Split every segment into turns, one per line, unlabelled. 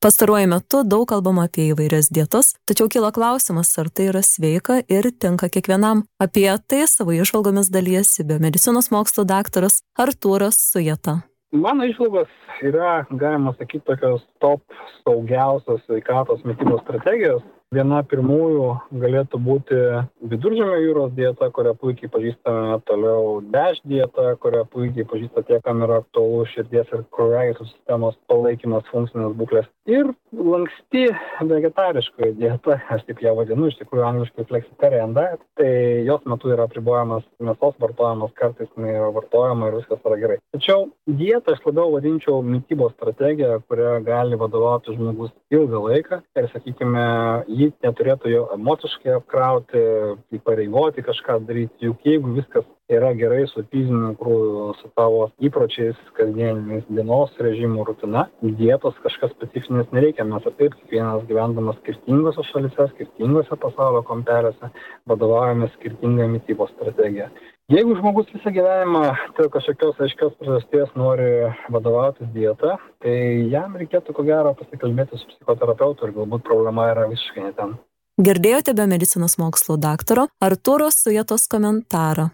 Pastaruoju metu daug kalbama apie įvairias dietas, tačiau kyla klausimas, ar tai yra sveika ir tinka kiekvienam. Apie tai savo įžvalgomis dalijasi biomedicinos mokslų daktaras Artūras Sujeta.
Mano įžvalgos yra, galima sakyti, tokios top saugiausios sveikatos mitybos strategijos. Viena pirmųjų galėtų būti Viduržemio jūros dieta, kurią puikiai pažįstame, toliau DASH dieta, kurią puikiai pažįsta tie, kam yra aktualu širdies ir kraujagyslių sistemos palaikymas, funkcinės būklės. Ir lanksti vegetariškoji dieta, aš taip ją vadinu, iš tikrųjų angliškai flexitarian diet, tai jos metu yra apribojamas mėsos vartojimas, kartais jinai yra vartojama ir viskas yra gerai. Tačiau dietą aš labiau vadinčiau mitybos strategiją, kurią gali vadovauti žmogus ilgą laiką ir, sakykime, jį neturėtų jo emociškai apkrauti, įpareigoti kažką daryti, juk jeigu viskas yra gerai su fiziniu krūviu, su tavo įpročiais, kasdienimis dienos režimų rutina, dietos kažkas specifinės nereikia, mes ir taip kiekvienas gyvendamas skirtingose šalyse, skirtingose pasaulio kampeliuose vadovaujame skirtingą mitybos strategiją. Jeigu žmogus visą gyvenimą dėl kažkokios aiškios priežasties nori vadovautis dieta, tai jam reikėtų ko gero pasikalbėti su psichoterapeutu ir galbūt problema yra visiškai ne ten.
Girdėjote biomedicinos mokslų daktaro Artūro Sujetos komentarą.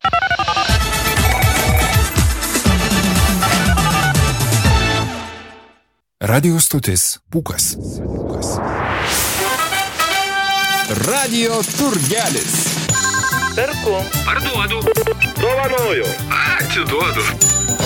Radio stotis Pūkas. Radio turgelis.
Perku. Parduodu. Dovanoju. Atiduodu.